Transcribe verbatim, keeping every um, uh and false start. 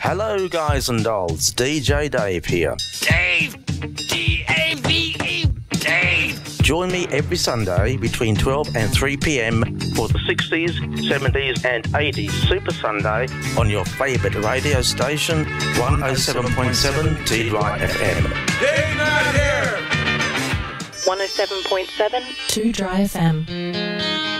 Hello, guys and dolls. D J Dave here. Dave! D A V E! Dave! Join me every Sunday between twelve and three p m for the sixties, seventies and eighties Super Sunday on your favourite radio station, one oh seven point seven T Dry F M. Dave not here! one oh seven point seven Two Dry F M.